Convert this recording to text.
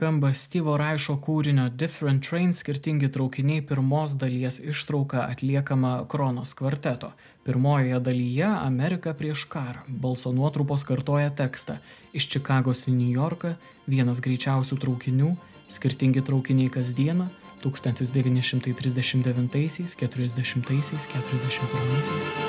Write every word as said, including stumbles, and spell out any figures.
Skamba Steve'o Raišo kūrinio Different Trains skirtingi traukiniai pirmos dalies ištrauka atliekama Kronos kvarteto. Pirmojoje dalyje Amerika prieš karą. Balso nuotrupos kartoja tekstą. Iš Čikagos į Niujorką vienas greičiausių traukinių, skirtingi traukiniai kasdieną tūkstantis devyni šimtai trisdešimt devintaisiais, keturiasdešimtaisiais, keturiasdešimt pirmaisiais.